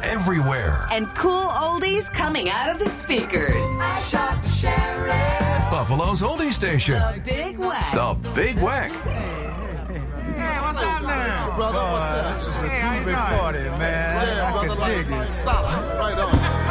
everywhere. And cool oldies coming out of the speakers. Shop Sheriff. Buffalo's oldie station. The Big Wack. The Big Wack. Hey, what's up now? Brother, what's up? This is a groovy party, man. Yeah, I brother, can like, dig it. solid. Right on.